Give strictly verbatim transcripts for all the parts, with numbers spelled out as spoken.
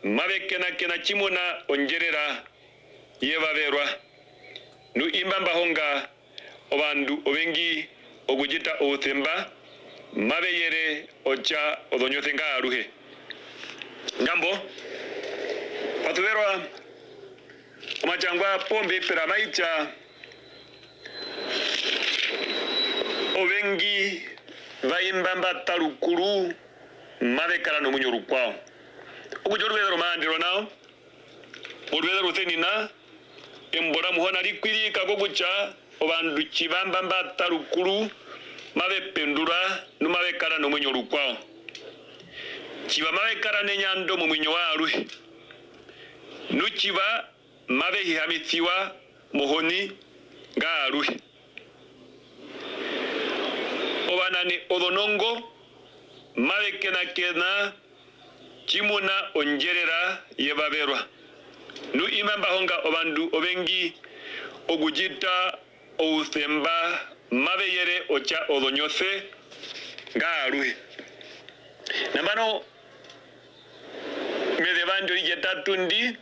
mabekena kena chimuna onjerera yebaberwa nu imbamba honga obandu obengi ogujita othemba mabeyere ocha odonyotenga aruhe ngambo patuberwa omachangwa pombe peramaicha obengi vaimbamba talukuru mabekara no munyoro kwao ukujorwero mandiro nao urwero tenina embora muhona likwiri kagogucha obandu chibambamba talukuru mabependura no mabekara no munyoro kwao chiba mabekara nenyando mu munyo warwe nuchiba mabehi hamithiwa muhoni garwe obanani odonongo mabekena kena chimuna onjerera yebaberwa nu imamba honga obandu obengi ogujita outhemba mabeyere ocha odonyose garwe nambano medebando ijetatundi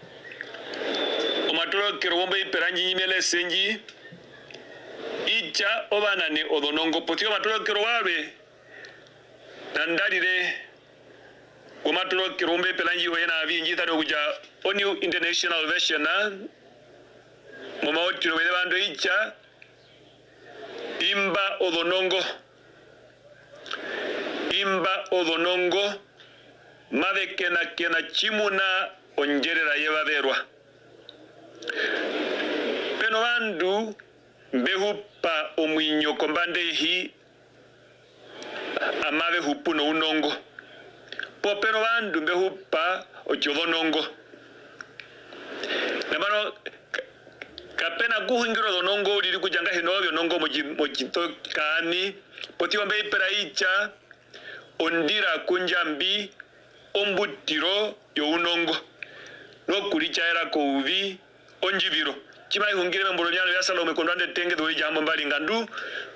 omatoro kerombe iperanji nyimele senji icha obanane odonongo potio matoro kerwabe nandalire kumatoro kerombe pelanji wena vinji tano kuja New International Version na mama otiro medebando icha imba odonongo imba odonongo mabekena kena chimuna onjerera yebaberwa peno bandu behupa omwinyo kombande hi amabe hupu no unongo po peno bandu behupa ochodonongo namano kapena guhingiro donongo liri kujanga hinobyo nongo mojito kani poti wambe iperaicha ondira kunjambi ombutiro yo unongo no kuricha era ko uvi onjibiro chimai hungire membolonyano ya Salome kondande tenge do jambo mbali ngandu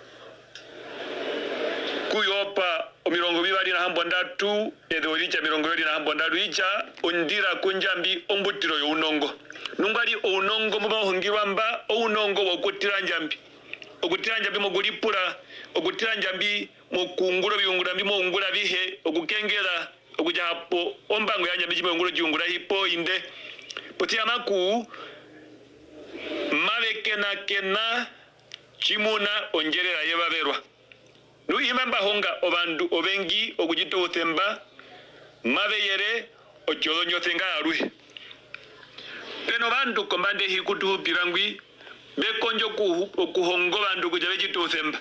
kuyopa omirongo bibali na hambo ndatu edo richa mirongo yodi na hambo ndatu icha ondira kunjambi ombutiro yo unongo nungali unongo muba hungirwa mba unongo wokutira njambi okutira njambi mogulipura okutira njambi mokunguro byungura mbimo ungura bihe okukengera okuja hapo ombango ya njambi jimonguro jiungura hipo inde poti amaku mabekena kena chimuna onjerera yebaberwa nu imamba honga obandu obengi okujito othemba mabeyere ochodonyo tenga arwe peno bandu kombande hikutu pirangwi bekonjo kuhongo bandu kujabe jito othemba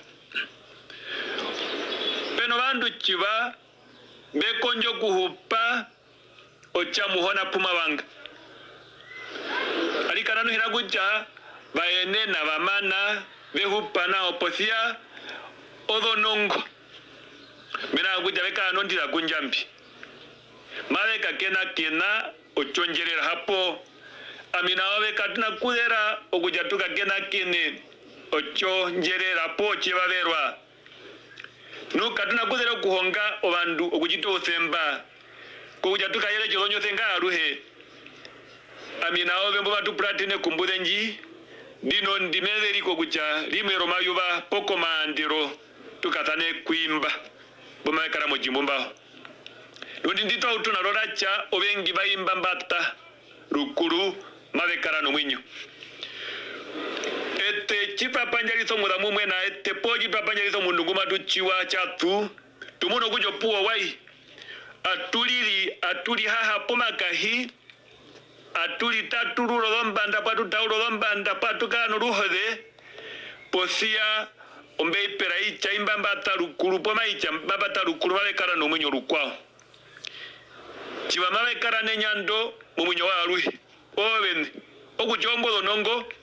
peno bandu chiba bekonjo kuhupa ocha muhona puma banga alikana no hiragucha baene na bamana behupa na oposia odonongo mena guja beka nondira kunjambi mabeka kena kena ochonjerera hapo amina wabe katuna kudera okujatuka kena kene ochonjerera po chibaberwa nu katuna kudera kuhonga obandu okujito othemba kujatuka yele jolonyo tenga aruhe amina wabe mbo batu platine kumbudenji dino ndimezeri ko kucha limero mayuba poko mandiro tukatane kuimba boma kara mojimumba ndi ndito utuna roracha obengi baimba mbata rukuru mabekara no mwinyo ete chipa panjalizo mudamu mwena ete poji papanjalizo mundunguma duchiwa chatu tumuno kujo puo wai atuliri atuli haha pomakahi atuli taturu rodombanda patu tauro rodombanda patu kano ruhode posia ombe peraicha imbamba tarukuru pomaicha baba tarukuru babekara no munyo rukwao chiba mabekara nenyando mu munyo warui oben okujombo donongo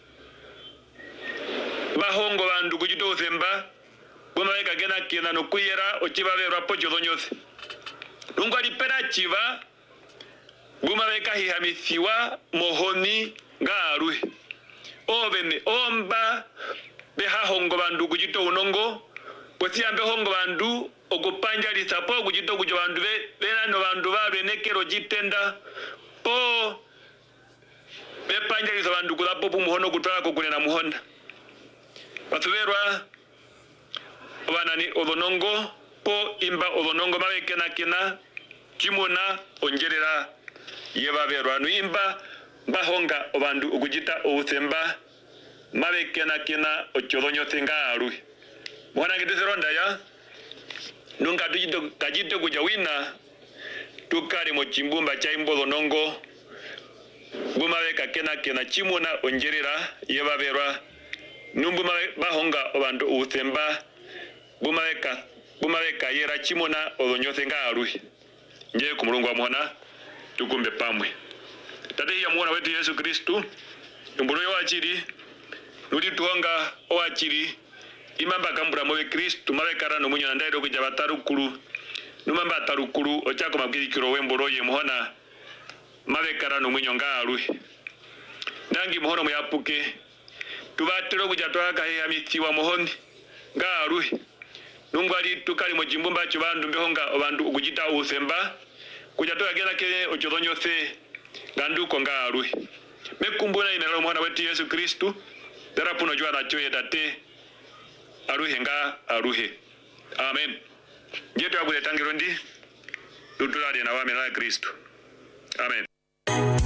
bahongo bandu kujito othemba bomabeka gena kena no kuyera ochibaberwa pocho donyose nungari pera chiba bomabeka hihamisiwa mohoni garui oben omba beha hongo bandu kujito unongo posia mbe hongo bandu okupanja lisapo kujito kujo bandu be bena no bandu babe nekero jitenda po bepanja lisa bandu kulapo pumuhono kutwala kukunena muhonda batuberwa abana ni odonongo po imba odonongo mabe kena kena chimona ongerera yebaberwa no imba bahonga obandu ukujita outhemba mabe kena kena ochodonyo tenga aru mwana ngiteseronda ya nunga tujito kajito kuja wina tukari mo chimbumba cha imbodo nongo bumabe kakena kena chimona ongerera yebaberwa numbu mabe bahonga obandu outhemba bumabe ka bumabe kayera chimona odonyo tenga aru nje kumulungu wa mwana tukumbe pamwe tate ya mwana wetu Yesu Kristu umbulo wa chiri nuli tuonga wa chiri imamba kambura mobe Kristu mabe karano munyo ndairo kuja batarukuru numamba tarukuru ochako mabwirikiro wemboro ye muhona mabe karano munyo ngaru nangi muhono muyapuke tubatero kuja twaka ya mitiwa muhoni ngaru nungwali tukali mu jimbumba cyo bandu mbehonga abantu ukujita usemba kuja toka gena ke ochodonyo se ganduko ngaru mekumbuna ina lo mwana wetu Yesu Kristu darapuno jwa na choye tate aruhe nga aruhe amen jeto abule tangiro ndi tutulade na wame na Kristu amen.